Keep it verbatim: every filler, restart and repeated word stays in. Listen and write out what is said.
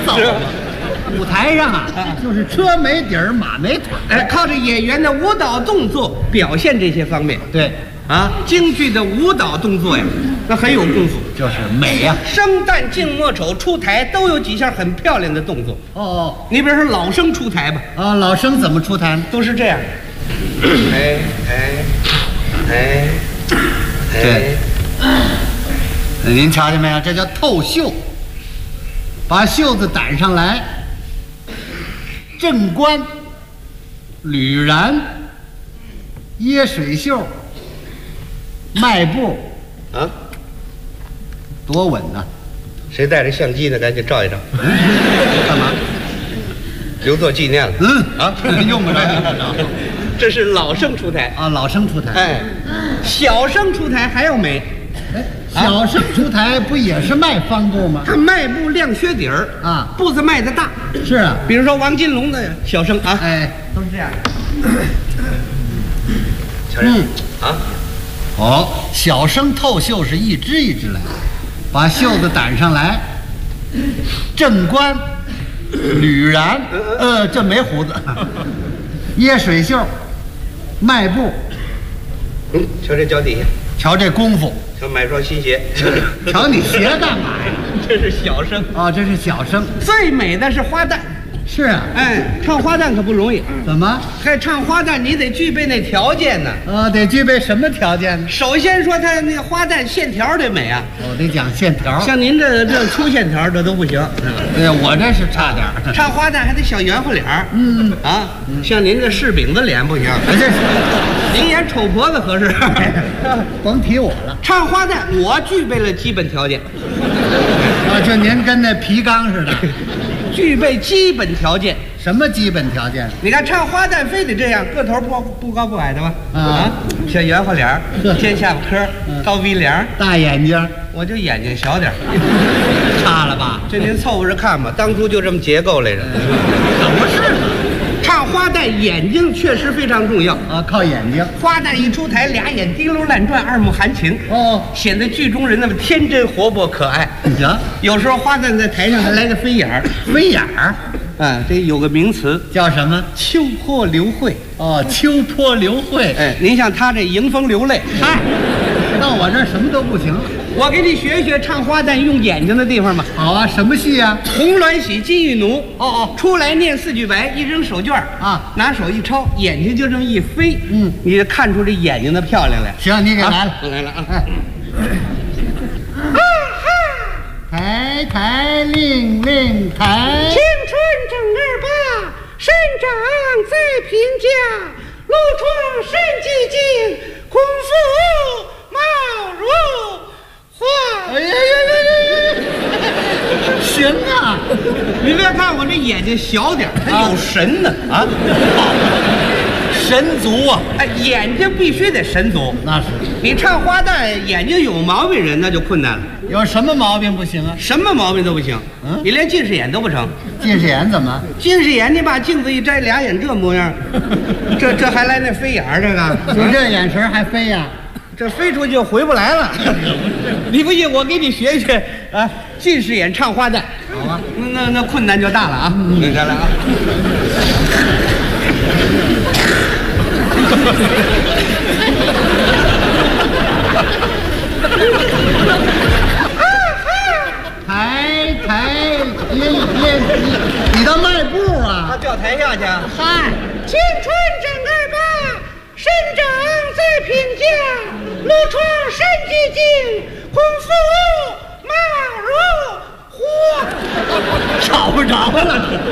走吗？舞台上啊，就是车没底儿，马没腿， 哎，靠着演员的舞蹈动作表现这些方面。 对， 啊，京剧的舞蹈动作呀，那很有功夫， 就是美呀、啊。 生旦净末丑出台都有几下很漂亮的动作。 哦， 你比如说老生出台吧， 啊，老生怎么出台呢？ 都是这样，哎哎哎哎， 对，您瞧见没有？这叫透袖，把袖子掸上来，正冠、履髯、掖水袖、迈步， 啊， 多稳呐！ 谁带着相机呢？赶紧照一照。干嘛？留作纪念了。 嗯啊， 用不着。 这是老生出台啊，老生出台。 哎，小生出台还要美。 哎，小生出台不也是迈方步吗？ 他迈步亮靴底儿啊， 步子迈得大。 是啊， 比如说王金龙的小生啊， 哎， 都是这样。瞧嗯啊， 哦，小生透袖是一支一支来，把袖子掸上来，正冠、履髯，呃，这没胡子，掖水袖，迈步。 嗯，瞧这脚底下， 瞧这功夫， 瞧买双新鞋， 瞧你鞋干嘛呀？ 这是小生哦，这是小生。 最美的是花旦。 是啊， 哎，唱花旦可不容易。 怎么？ 还唱花旦，你得具备那条件呢。 呃，得具备什么条件呢？ 首先说他那花旦线条得美啊。 我得讲线条。 像您这这粗线条这都不行。 对，我这是差点儿。 唱花旦还得小圆乎脸儿。 嗯啊，像您这柿饼子脸不行。 这是您演丑婆子合适。 甭提我了。 唱花旦，我具备了基本条件。 啊，就您跟那皮缸似的。 具备基本条件， 什么基本条件？ 你看唱花旦非得这样，个头不不高不矮的吧？ 啊， 小圆乎脸儿，尖下巴颏，高鼻梁， 大眼睛， 我就眼睛小点儿， 差了吧？ 这您凑合着看吧，当初就这么结构来着。 可不是嘛， 唱花旦眼睛确实非常重要啊，靠眼睛。 花旦一出台，俩眼滴溜乱转，二目含情， 哦， 显得剧中人那么天真活泼可爱。 行， 有时候花旦在台上还来个飞眼儿， 飞眼儿， 啊，这有个名词叫什么？ 秋波流慧。 哦，秋波流慧。 哎，您像他这迎风流泪， 嗨，到我这儿什么都不行了。 我给你学学唱花旦用眼睛的地方吧。 好啊，什么戏啊？ 红鸾喜金玉奴。 哦哦， 出来念四句白，一扔手绢啊， 拿手一抄，眼睛就这么一飞， 嗯， 你就看出这眼睛的漂亮来。 行，你给来了， 我来了啊！ 抬抬令令抬， 青春正二八，身长在贫家，露窗甚寂静，孔父貌如花。 哎呀呀呀呀！行啊， 你别看我这眼睛小点儿，它有神呢啊！ 神足啊！ 哎，眼睛必须得神足。 那是， 你唱花旦眼睛有毛病人那就困难了。 有什么毛病不行啊？ 什么毛病都不行。 嗯， 你连近视眼都不成。 近视眼怎么？ 近视眼你把镜子一摘，俩眼这模样，这这还来那飞眼儿这个？ 就这眼神还飞呀、啊？ 这飞出去就回不来了。你不信，我给你学学啊，近视眼唱花旦。 好啊， 那那那困难就大了啊！你看来啊。 抬抬练练，你倒迈步啊！ 他掉台下去。 嗨， 青春正二八，身长在贫家，露窗甚寂静，孔父貌如花。 找不着了。